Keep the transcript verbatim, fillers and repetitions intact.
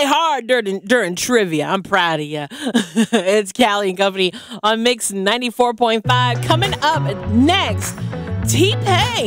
play hard during, during trivia. I'm proud of you. It's Callie and Company on Mix ninety-four point five. Coming up next, T-Pain.